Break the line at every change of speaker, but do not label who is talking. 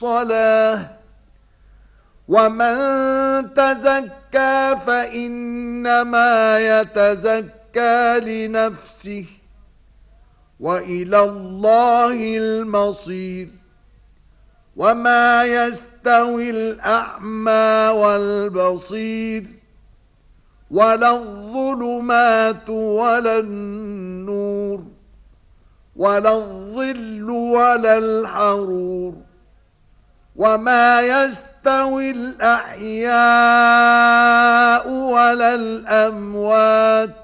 الصلاة ومن تزكى فإنما يتزكى لنفسه وإلى الله المصير وما يستوي الأعمى والبصير ولا الظلمات ولا النور ولا الظل ولا الحرور وما يستوي الأحياء ولا الأموات